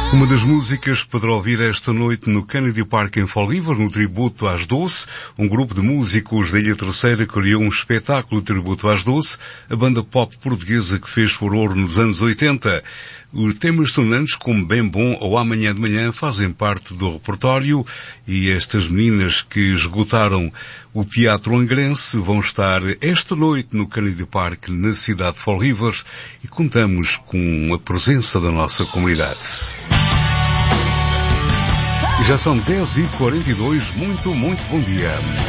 Uma das músicas que poderá ouvir esta noite no Kennedy Park em Fall River, no tributo às Doce, um grupo de músicos da Ilha Terceira criou um espetáculo de tributo às Doce, a banda pop portuguesa que fez furor nos anos 80. Os temas sonantes como Bem Bom ou Amanhã de Manhã fazem parte do repertório e estas meninas que esgotaram o Teatro Angrense vão estar esta noite no Kennedy Park, na cidade de Fall River, e contamos com a presença da nossa comunidade. Já são 10h42, muito bom dia.